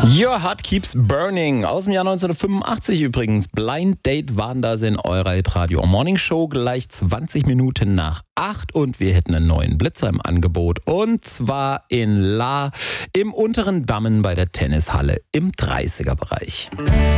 Your Heart Keeps Burning aus dem Jahr 1985 übrigens. Blind Date waren das in eurer Radio Morning Show gleich 20 Minuten nach 8 und wir hätten einen neuen Blitzer im Angebot und zwar in La im unteren Dammen bei der Tennishalle im 30er Bereich.